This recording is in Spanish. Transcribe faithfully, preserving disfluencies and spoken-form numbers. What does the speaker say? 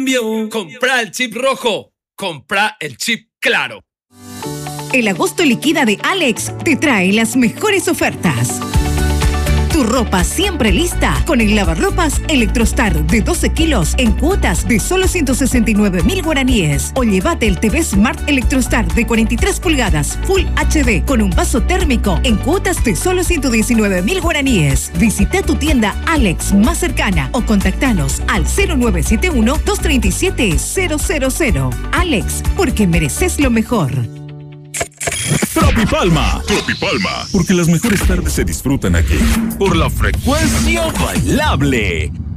cambio. Compra el chip rojo. Compra el chip claro. El agosto liquida de Alex te trae las mejores ofertas. Tu ropa siempre lista con el lavarropas Electrostar de doce kilos en cuotas de solo ciento sesenta y nueve mil guaraníes. O llévate el T V Smart Electrostar de cuarenta y tres pulgadas Full H D con un vaso térmico en cuotas de solo ciento diecinueve mil guaraníes. Visita tu tienda Alex más cercana o contactanos al cero nueve siete uno, dos tres siete, cero cero cero. Alex, porque mereces lo mejor. Tropipalma. Tropipalma. Porque las mejores tardes se disfrutan aquí. Por la frecuencia bailable.